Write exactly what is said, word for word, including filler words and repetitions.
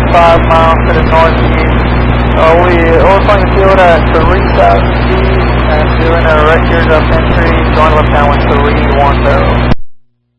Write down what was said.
five miles to the northeast. Uh, we, we're playing field at three thousand feet and doing a record of entry